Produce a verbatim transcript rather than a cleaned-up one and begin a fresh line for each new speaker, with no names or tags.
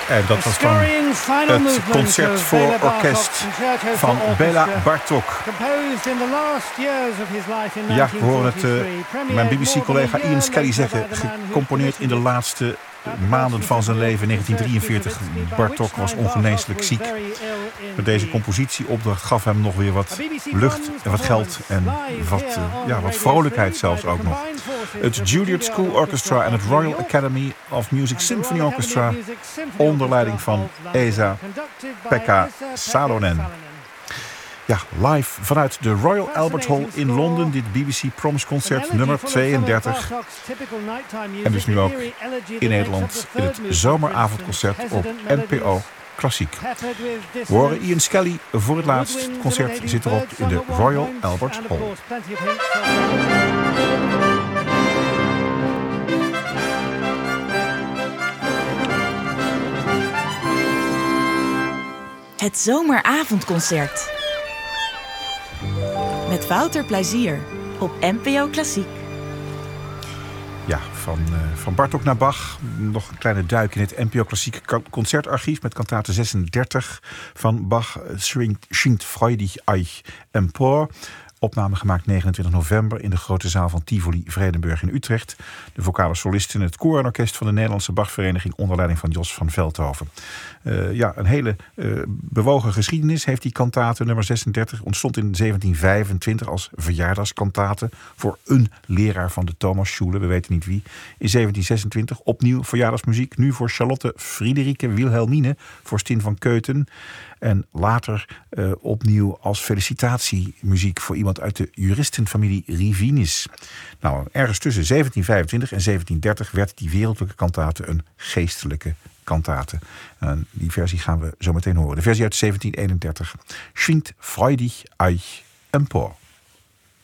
En dat was dan het concert voor orkest van Béla Bartók. Ja, we horen het uh, mijn B B C-collega Ian Skelly zeggen. Gecomponeerd in de laatste maanden van zijn leven, negentien drieënveertig. Bartók was ongeneeslijk ziek. Maar deze compositieopdracht gaf hem nog weer wat lucht en wat geld en wat, uh, ja, wat vrolijkheid zelfs ook nog. Het Juilliard School Orchestra en het Royal Academy of Music Symphony Orchestra onder leiding van Esa-Pekka Salonen. Ja, live vanuit de Royal Albert Hall in Londen, dit B B C Proms concert nummer tweeëndertig. En dus nu ook in Nederland in het zomeravondconcert op N P O Klassiek. We horen Ian Skelly voor het laatst. Het concert zit erop in de Royal Albert Hall.
Het zomeravondconcert. Met Wouter Plezier op N P O Klassiek.
Ja, van, uh, van Bartók naar Bach. Nog een kleine duik in het N P O Klassiek concertarchief met kantate zesendertig van Bach. Schwingt freudig euch empor. Opname gemaakt negenentwintig november in de grote zaal van Tivoli Vredenburg in Utrecht. De vocale solisten in het koor en orkest van de Nederlandse Bachvereniging onder leiding van Jos van Veldhoven. Uh, ja, een hele uh, bewogen geschiedenis heeft die kantate nummer zesendertig. Ontstond in zeventien vijfentwintig als verjaardagskantate voor een leraar van de Thomasschule, we weten niet wie. In zeventien zesentwintig opnieuw verjaardagsmuziek, nu voor Charlotte Friederike Wilhelmine, vorstin van Keuten. En later uh, opnieuw als felicitatiemuziek voor iemand uit de juristenfamilie Rivinis. Nou, ergens tussen zeventien vijfentwintig en zeventien dertig werd die wereldlijke kantate een geestelijke kantate. En die versie gaan we zo meteen horen. De versie uit zeventien eenendertig. Schwingt freudig euch empor.